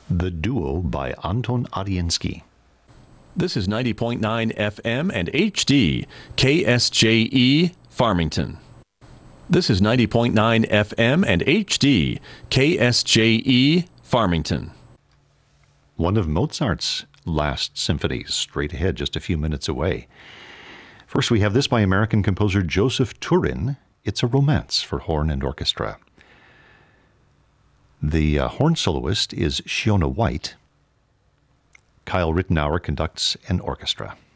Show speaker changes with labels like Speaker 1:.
Speaker 1: The Duo by Anton Ariensky.
Speaker 2: This is 90.9 FM and HD, KSJE, Farmington. This is 90.9 FM and HD, KSJE, Farmington.
Speaker 1: One of Mozart's last symphonies, straight ahead, just a few minutes away. First, we have this by American composer Joseph Turin. It's a romance for horn and orchestra. The horn soloist is Shiona White. Kyle Rittenauer conducts an orchestra.